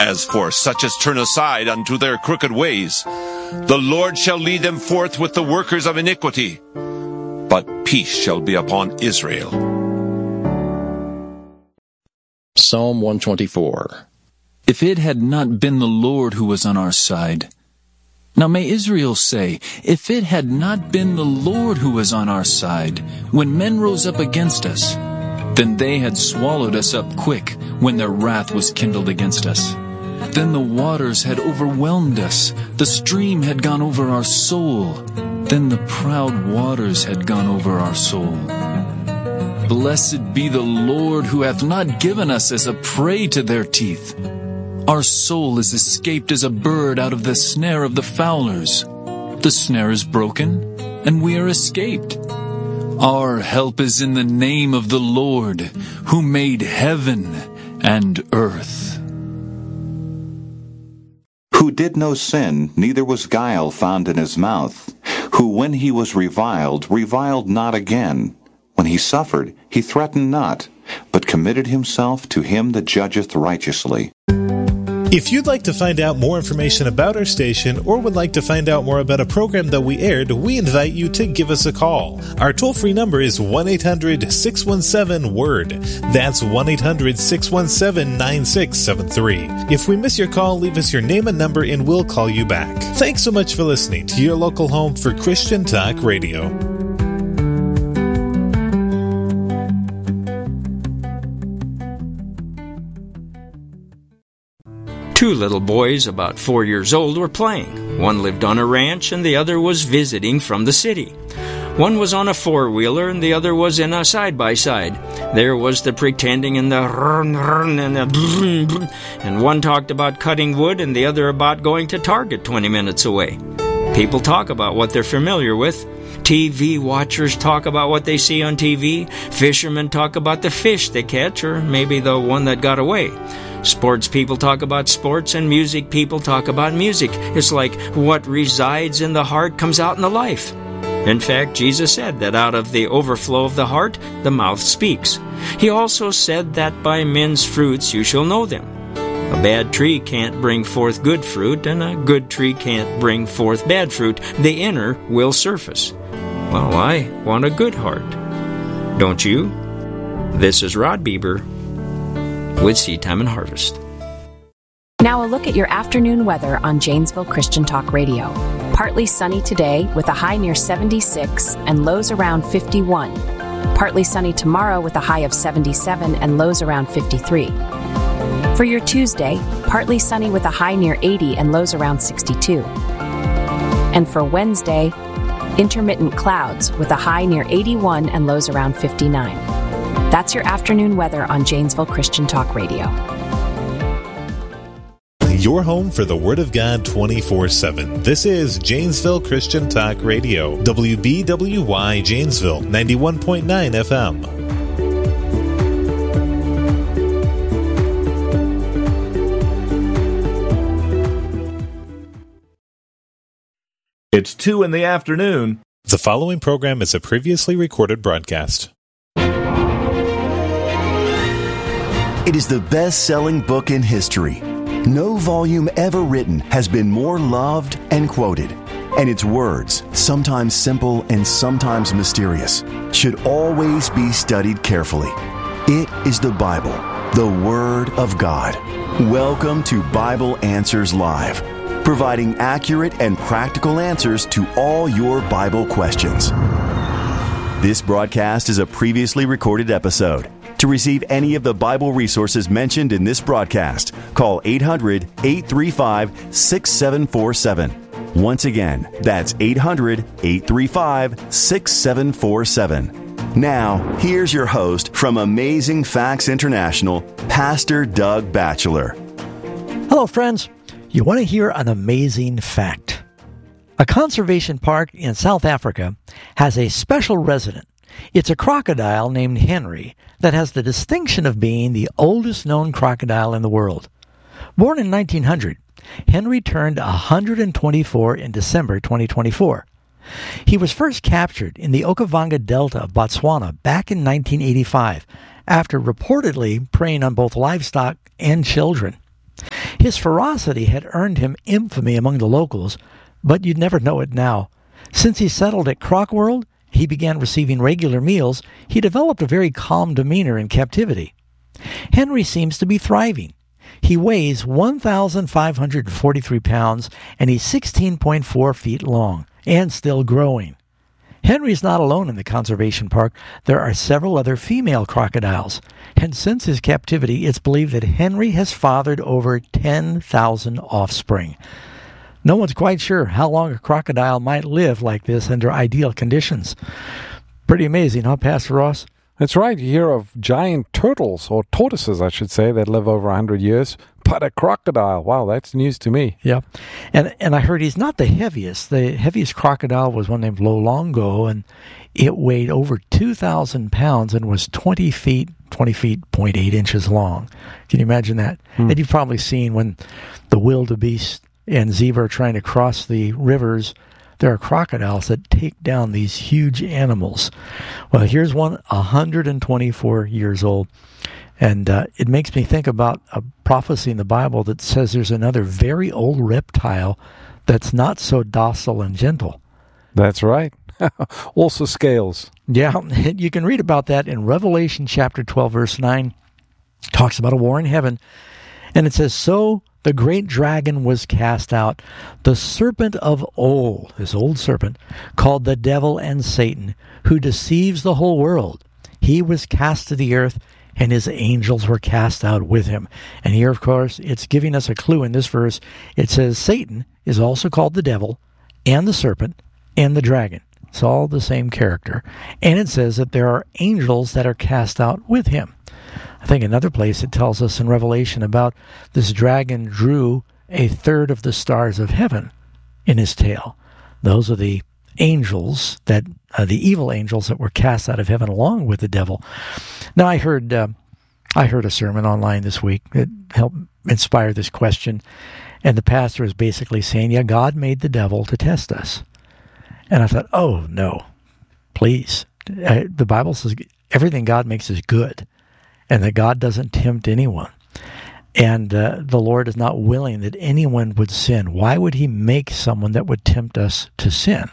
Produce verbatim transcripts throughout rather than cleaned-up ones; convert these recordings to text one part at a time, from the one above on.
As for such as turn aside unto their crooked ways, the Lord shall lead them forth with the workers of iniquity, but peace shall be upon Israel. Psalm one twenty-four. If it had not been the Lord who was on our side. Now may Israel say, if it had not been the Lord who was on our side, when men rose up against us, then they had swallowed us up quick, when their wrath was kindled against us. Then the waters had overwhelmed us, the stream had gone over our soul, then the proud waters had gone over our soul. Blessed be the Lord who hath not given us as a prey to their teeth. Our soul is escaped as a bird out of the snare of the fowlers. The snare is broken, and we are escaped. Our help is in the name of the Lord, who made heaven and earth. Who did no sin, neither was guile found in his mouth. Who, when he was reviled, reviled not again. When he suffered, he threatened not, but committed himself to him that judgeth righteously. If you'd like to find out more information about our station or would like to find out more about a program that we aired, we invite you to give us a call. Our toll-free number is one eight hundred six one seven word. That's one eight hundred six one seven nine six seven three. If we miss your call, leave us your name and number and we'll call you back. Thanks so much for listening to your local home for Christian Talk Radio. Two little boys about four years old were playing. One lived on a ranch and the other was visiting from the city. One was on a four-wheeler and the other was in a side-by-side. There was the pretending and the run, run, and the and one talked about cutting wood and the other about going to Target twenty minutes away. People talk about what they're familiar with. T V watchers talk about what they see on T V. Fishermen talk about the fish they catch, or maybe the one that got away. Sports people talk about sports, and music people talk about music. It's like what resides in the heart comes out in the life. In fact, Jesus said that out of the overflow of the heart, the mouth speaks. He also said that by men's fruits you shall know them. A bad tree can't bring forth good fruit, and a good tree can't bring forth bad fruit. The inner will surface. Well, I want a good heart. Don't you? This is Rod Bieber with Seed Time and Harvest. Now a look at your afternoon weather on Janesville Christian Talk Radio. Partly sunny today with a high near seventy-six and lows around fifty-one. Partly sunny tomorrow with a high of seventy-seven and lows around fifty-three. For your Tuesday, partly sunny with a high near eighty and lows around sixty-two. And for Wednesday, intermittent clouds with a high near eighty-one and lows around fifty-nine. That's your afternoon weather on Janesville Christian Talk Radio. Your home for the Word of God twenty-four seven. This is Janesville Christian Talk Radio, W B W Y Janesville, ninety-one point nine F M. It's two in the afternoon. The following program is a previously recorded broadcast. It is the best-selling book in history. No volume ever written has been more loved and quoted. And its words, sometimes simple and sometimes mysterious, should always be studied carefully. It is the Bible, the Word of God. Welcome to Bible Answers Live, providing accurate and practical answers to all your Bible questions. This broadcast is a previously recorded episode. To receive any of the Bible resources mentioned in this broadcast, call eight hundred, eight three five, six seven four seven. Once again, that's eight hundred, eight three five, six seven four seven. Now, here's your host from Amazing Facts International, Pastor Doug Batchelor. Hello, friends. You want to hear an amazing fact? A conservation park in South Africa has a special resident. It's a crocodile named Henry that has the distinction of being the oldest known crocodile in the world. Born in nineteen hundred, Henry turned one hundred twenty-four in December twenty twenty-four. He was first captured in the Okavango Delta of Botswana back in nineteen eighty-five after reportedly preying on both livestock and children. His ferocity had earned him infamy among the locals, but you'd never know it now. Since he settled at Croc World, he began receiving regular meals. He developed a very calm demeanor in captivity. Henry seems to be thriving. He weighs one thousand five hundred forty-three pounds, and he's sixteen point four feet long, and still growing. Henry's not alone in the conservation park. There are several other female crocodiles, and since his captivity, it's believed that Henry has fathered over ten thousand offspring. No one's quite sure how long a crocodile might live like this under ideal conditions. Pretty amazing, huh, Pastor Ross? That's right. You hear of giant turtles, or tortoises, I should say, that live over one hundred years. But a crocodile, wow, that's news to me. Yep. And and I heard he's not the heaviest. The heaviest crocodile was one named Lolongo, and it weighed over two thousand pounds and was twenty feet, twenty feet, zero point eight inches long. Can you imagine that? Hmm. And you've probably seen when the wildebeest and zebra are trying to cross the rivers, there are crocodiles that take down these huge animals. Well, here's one one hundred twenty-four years old. And uh, it makes me think about a prophecy in the Bible that says there's another very old reptile that's not so docile and gentle. That's right. Also scales. Yeah, you can read about that in Revelation chapter twelve, verse nine. It talks about a war in heaven. And it says, "So the great dragon was cast out, the serpent of old," this old serpent, "called the devil and Satan, who deceives the whole world. He was cast to the earth, and his angels were cast out with him." And here, of course, it's giving us a clue in this verse. It says Satan is also called the devil and the serpent and the dragon. It's all the same character. And it says that there are angels that are cast out with him. I think another place it tells us in Revelation about this dragon drew a third of the stars of heaven in his tail. Those are the angels, that uh, the evil angels that were cast out of heaven along with the devil. Now, I heard uh, I heard a sermon online this week that helped inspire this question, and the pastor is basically saying, yeah, God made the devil to test us. And I thought, oh, no, please. Uh, the Bible says everything God makes is good, and that God doesn't tempt anyone. And uh, the Lord is not willing that anyone would sin. Why would he make someone that would tempt us to sin?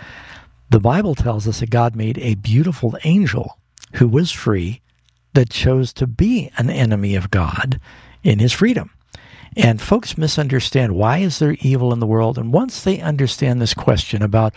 The Bible tells us that God made a beautiful angel who was free, that chose to be an enemy of God in his freedom. And folks misunderstand, why is there evil in the world? And once they understand this question about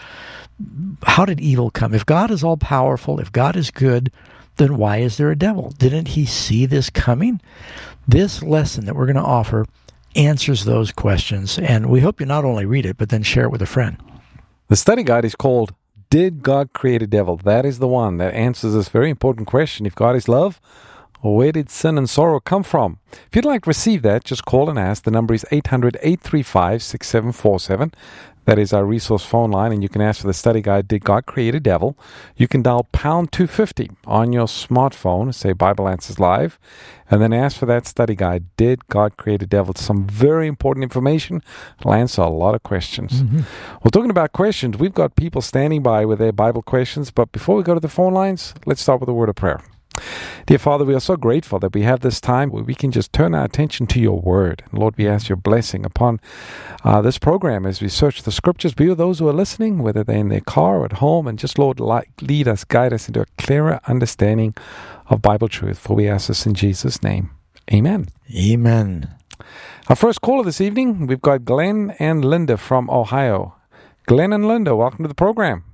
how did evil come? If God is all-powerful, if God is good, then why is there a devil? Didn't he see this coming? This lesson that we're going to offer answers those questions, and we hope you not only read it, but then share it with a friend. The study guide is called Did God Create a Devil? That is the one that answers this very important question. If God is love, where did sin and sorrow come from? If you'd like to receive that, just call and ask. The number is eight hundred, eight three five, six seven four seven. That is our resource phone line, and you can ask for the study guide, Did God Create a Devil? You can dial pound two fifty on your smartphone, say Bible Answers Live, and then ask for that study guide, Did God Create a Devil? It's some very important information. It'll answer a lot of questions. Mm-hmm. Well, talking about questions, we've got people standing by with their Bible questions, but before we go to the phone lines, let's start with a word of prayer. Dear Father, we are so grateful that we have this time where we can just turn our attention to your word. And Lord, we ask your blessing upon uh, this program as we search the scriptures. Be with those who are listening, whether they're in their car or at home, and just, Lord, lead us, guide us into a clearer understanding of Bible truth. For we ask this in Jesus' name. Amen. Amen. Our first caller this evening, we've got Glenn and Linda from Ohio. Glenn and Linda, welcome to the program.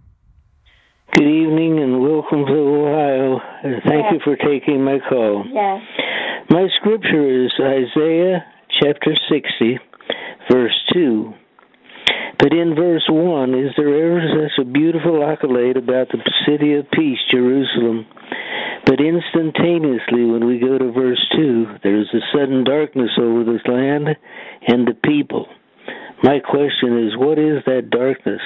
Good evening and welcome to Ohio. And thank yes. you for taking my call. Yes. My scripture is Isaiah chapter sixty, verse two. But in verse one, is there ever such a beautiful accolade about the city of peace, Jerusalem? But instantaneously, when we go to verse two, there is a sudden darkness over this land and the people. My question is, what is that darkness?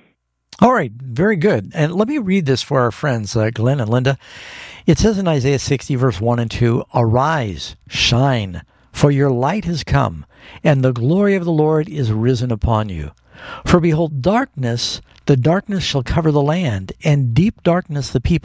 All right, very good. And let me read this for our friends, uh, Glenn and Linda. It says in Isaiah sixty, verse one and two, Arise, shine, for your light has come, and the glory of the Lord is risen upon you. For behold, darkness, the darkness shall cover the land, and deep darkness the people.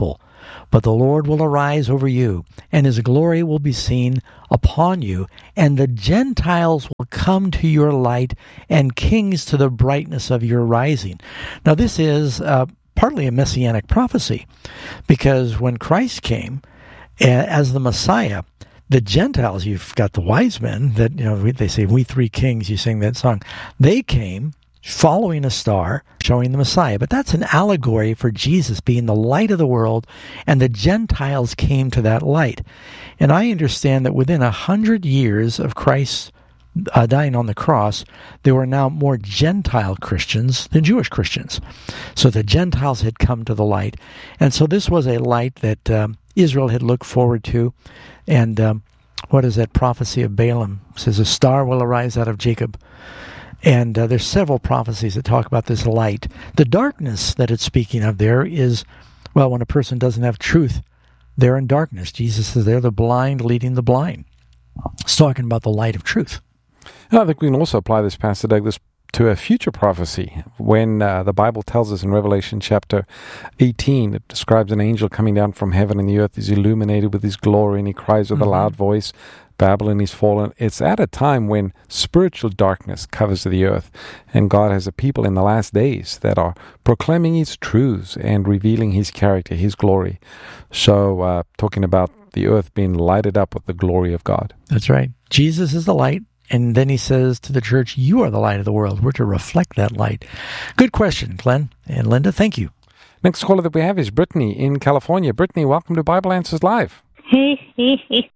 But the Lord will arise over you, and his glory will be seen upon you, and the Gentiles will come to your light, and kings to the brightness of your rising. Now this is uh, partly a messianic prophecy, because when Christ came as the Messiah, the Gentiles, you've got the wise men that, you know, they say, we three kings, you sing that song. They came following a star, showing the Messiah. But that's an allegory for Jesus being the light of the world, and the Gentiles came to that light. And I understand that within a hundred years of Christ uh, dying on the cross, there were now more Gentile Christians than Jewish Christians. So the Gentiles had come to the light. And so this was a light that um, Israel had looked forward to. And um, what is that prophecy of Balaam? It says, a star will arise out of Jacob. And uh, there's several prophecies that talk about this light. The darkness that it's speaking of there is, well, when a person doesn't have truth, they're in darkness. Jesus says they're the blind leading the blind. It's talking about the light of truth. I think we can also apply this, Pastor Douglas, to a future prophecy. When uh, the Bible tells us in Revelation chapter eighteen, it describes an angel coming down from heaven, and the earth is illuminated with his glory, and he cries with mm-hmm. a loud voice, Babylon is fallen. It's at a time when spiritual darkness covers the earth, and God has a people in the last days that are proclaiming his truths and revealing his character, his glory. So, uh, talking about the earth being lighted up with the glory of God. That's right. Jesus is the light. And then he says to the church, you are the light of the world. We're to reflect that light. Good question, Glenn and Linda. Thank you. Next caller that we have is Brittany in California. Brittany, welcome to Bible Answers Live. Hey, hey, hey.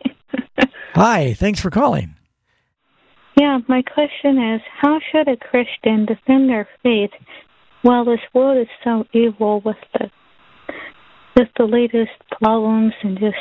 Hi, thanks for calling. Yeah, my question is, how should a Christian defend their faith while this world is so evil with the, just the latest problems and just,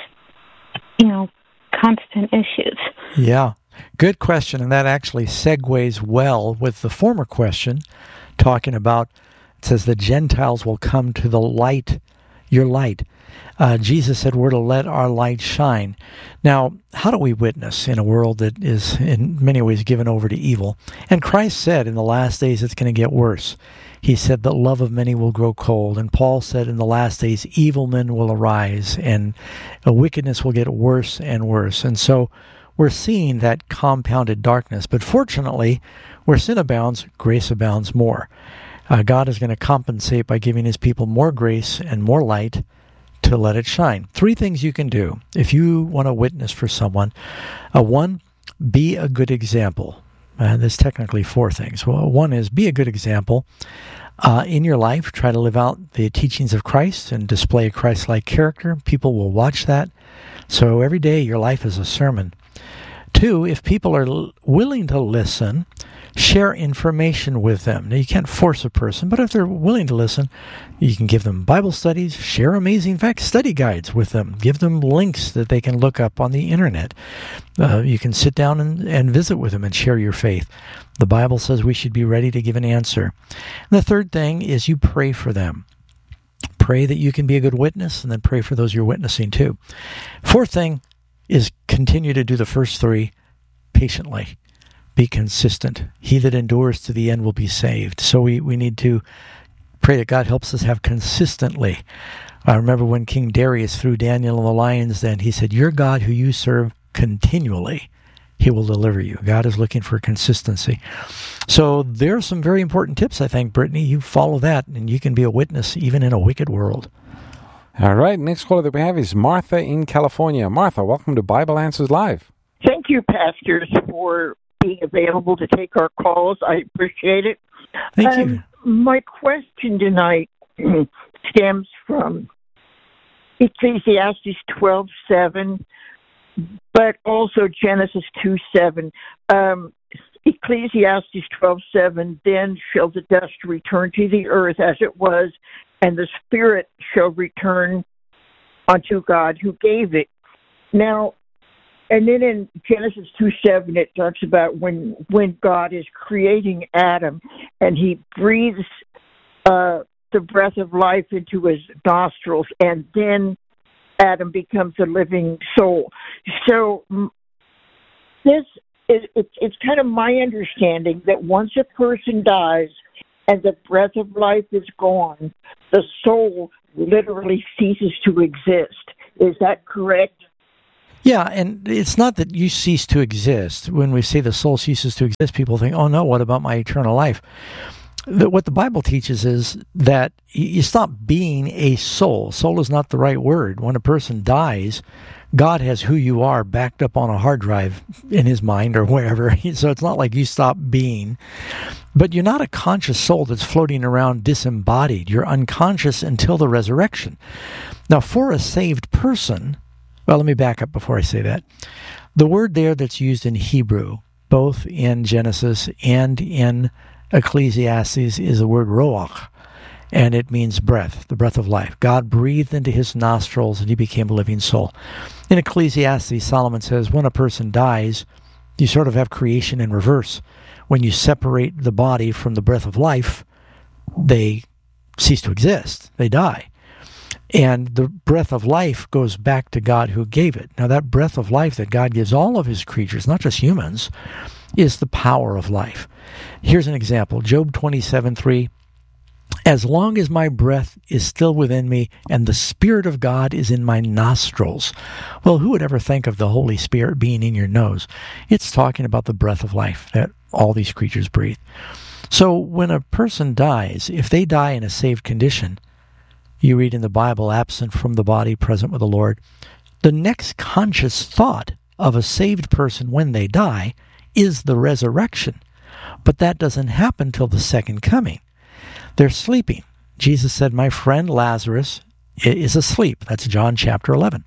you know, constant issues? Yeah. Good question, and that actually segues well with the former question, talking about, it says the Gentiles will come to the light, your light. Uh, Jesus said we're to let our light shine. Now, how do we witness in a world that is in many ways given over to evil? And Christ said in the last days it's going to get worse. He said the love of many will grow cold. And Paul said in the last days evil men will arise, and wickedness will get worse and worse. And so we're seeing that compounded darkness. But fortunately, where sin abounds, grace abounds more. Uh, God is going to compensate by giving his people more grace and more light to let it shine. Three things you can do if you want to witness for someone. Uh, one, be a good example. Uh, there's technically four things. Well, one is be a good example. Uh, in your life, try to live out the teachings of Christ and display a Christ-like character. People will watch that. So every day your life is a sermon. Two, if people are l- willing to listen, share information with them. Now, you can't force a person, but if they're willing to listen, you can give them Bible studies, share amazing fact study guides with them, give them links that they can look up on the internet. Uh, you can sit down and, and visit with them and share your faith. The Bible says we should be ready to give an answer. And the third thing is you pray for them. Pray that you can be a good witness, and then pray for those you're witnessing to. Fourth thing is continue to do the first three patiently. Be consistent. He that endures to the end will be saved. So we, we need to pray that God helps us have consistently. I remember when King Darius threw Daniel in the lion's den, he said, your God who you serve continually, he will deliver you. God is looking for consistency. So there are some very important tips, I think, Brittany. You follow that, and you can be a witness even in a wicked world. All right, next caller that we have is Martha in California. Martha, welcome to Bible Answers Live. Thank you, pastors, for being available to take our calls. I appreciate it. Thank um, you. My question tonight stems from Ecclesiastes twelve seven, but also Genesis two seven. Um, Ecclesiastes twelve seven, then shall the dust return to the earth as it was, and the spirit shall return unto God who gave it. Now, and then in Genesis two seven, it talks about when when God is creating Adam, and he breathes uh, the breath of life into his nostrils, and then Adam becomes a living soul. So this is, it's, it's kind of my understanding that once a person dies and the breath of life is gone, the soul literally ceases to exist. Is that correct? Yeah, and it's not that you cease to exist. When we say the soul ceases to exist, people think, oh no, what about my eternal life? The, what the Bible teaches is that you stop being a soul. Soul is not the right word. When a person dies, God has who you are backed up on a hard drive in his mind or wherever. So it's not like you stop being. But you're not a conscious soul that's floating around disembodied. You're unconscious until the resurrection. Now, for a saved person, well, let me back up before I say that. The word there that's used in Hebrew, both in Genesis and in Ecclesiastes, is the word roach, and it means breath, the breath of life. God breathed into his nostrils, and he became a living soul. In Ecclesiastes, Solomon says, when a person dies, you sort of have creation in reverse. When you separate the body from the breath of life, they cease to exist. They die. And the breath of life goes back to God who gave it. Now, that breath of life that God gives all of his creatures, not just humans, is the power of life. Here's an example. Job twenty-seven three. As long as my breath is still within me and the Spirit of God is in my nostrils. Well, who would ever think of the Holy Spirit being in your nose? It's talking about the breath of life that all these creatures breathe. So when a person dies, if they die in a saved condition, you read in the Bible, absent from the body, present with the Lord, the next conscious thought of a saved person when they die is the resurrection. But that doesn't happen till the second coming. They're sleeping. Jesus said, my friend Lazarus is asleep. That's John chapter eleven.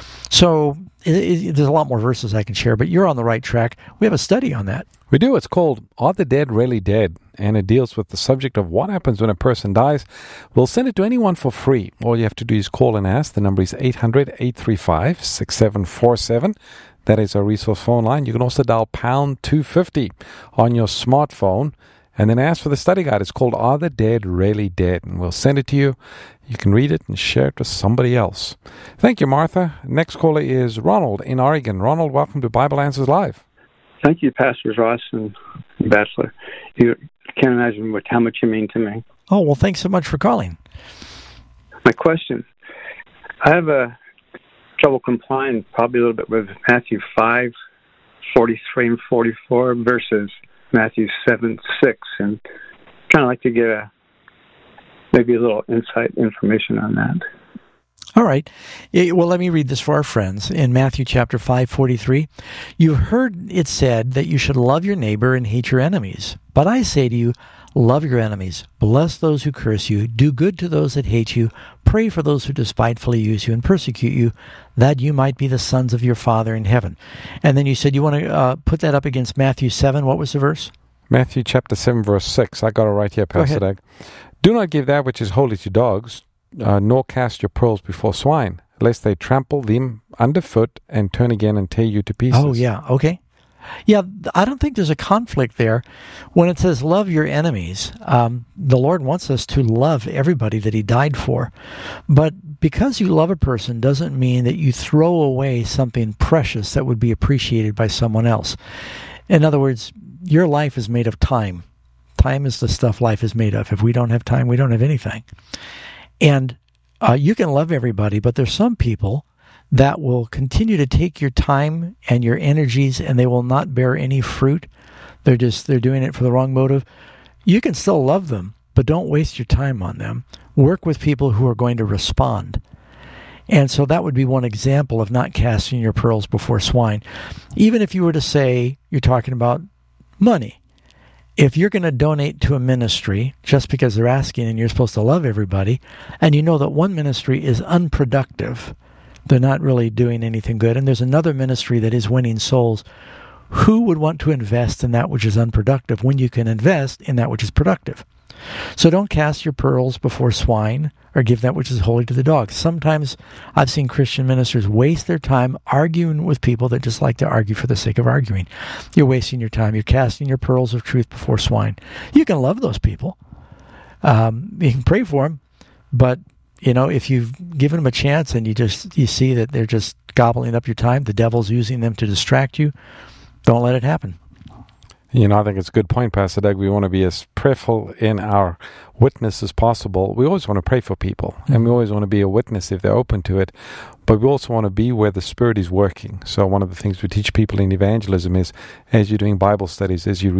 So it, it, there's a lot more verses I can share, but you're on the right track. We have a study on that. We do. It's called Are the Dead Really Dead? And it deals with the subject of what happens when a person dies. We'll send it to anyone for free. All you have to do is call and ask. The number is eight hundred, eight three five, six seven four seven. That is our resource phone line. You can also dial pound two fifty on your smartphone and then ask for the study guide. It's called Are the Dead Really Dead? And we'll send it to you. You can read it and share it with somebody else. Thank you, Martha. Next caller is Ronald in Oregon. Ronald, welcome to Bible Answers Live. Thank you, Pastors Ross and Bachelor. You can't imagine what, how much you mean to me. Oh, well, thanks so much for calling. My question, I have a trouble complying probably a little bit with Matthew five, forty-three and forty-four versus Matthew seven, six, and kind of like to get a maybe a little insight information on that. All right. Well, let me read this for our friends. In Matthew chapter five forty-three, you've heard it said that you should love your neighbor and hate your enemies. But I say to you, love your enemies, bless those who curse you, do good to those that hate you, pray for those who despitefully use you and persecute you, that you might be the sons of your Father in heaven. And then you said you want to uh, put that up against Matthew seven. What was the verse? Matthew chapter seven, verse six. I got it right here, Pastor Dag. Do not give that which is holy to dogs, Uh, nor cast your pearls before swine, lest they trample them underfoot and turn again and tear you to pieces. Oh, yeah. Okay. Yeah, I don't think there's a conflict there. When it says love your enemies, um, the Lord wants us to love everybody that he died for. But because you love a person doesn't mean that you throw away something precious that would be appreciated by someone else. In other words, your life is made of time. Time is the stuff life is made of. If we don't have time, we don't have anything. And uh, you can love everybody, but there's some people that will continue to take your time and your energies, and they will not bear any fruit. They're just they're doing it for the wrong motive. You can still love them, but don't waste your time on them. Work with people who are going to respond. And so that would be one example of not casting your pearls before swine. Even if you were to say you're talking about money. If you're going to donate to a ministry just because they're asking and you're supposed to love everybody, and you know that one ministry is unproductive, they're not really doing anything good, and there's another ministry that is winning souls, who would want to invest in that which is unproductive when you can invest in that which is productive? So don't cast your pearls before swine or give that which is holy to the dogs. Sometimes I've seen Christian ministers waste their time arguing with people that just like to argue for the sake of arguing. You're wasting your time. You're casting your pearls of truth before swine. You can love those people. Um, you can pray for them, but you know, if you've given them a chance and you just you see that they're just gobbling up your time, the devil's using them to distract you, don't let it happen. You know, I think it's a good point, Pastor Doug. We want to be as prayerful in our witness as possible. We always want to pray for people, mm-hmm. and we always want to be a witness if they're open to it. But we also want to be where the Spirit is working. So one of the things we teach people in evangelism is, as you're doing Bible studies, as you